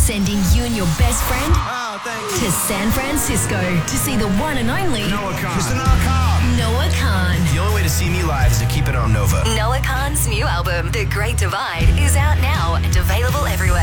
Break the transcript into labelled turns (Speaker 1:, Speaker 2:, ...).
Speaker 1: sending you and your best friend to San Francisco to see the one and only
Speaker 2: Noah Khan.
Speaker 1: Noah Khan.
Speaker 2: The only way to see me live is to keep it on Nova.
Speaker 1: Noah Khan's new album, The Great Divide, is out now and available everywhere.